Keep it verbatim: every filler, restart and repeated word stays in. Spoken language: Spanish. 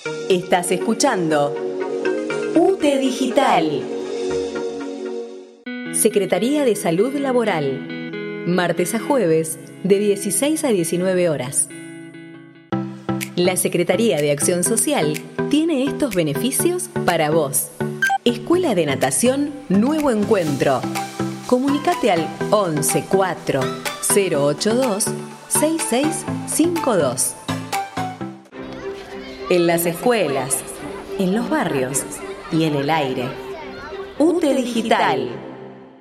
Estás escuchando U T E Digital. Secretaría de Salud Laboral. Martes a jueves, de dieciséis a diecinueve horas. La Secretaría de Acción Social tiene estos beneficios para vos. Escuela de Natación Nuevo Encuentro. Comunicate al once cuatro cero ocho dos seis seis cinco dos. En las escuelas, en los barrios y en el aire. U T E Digital.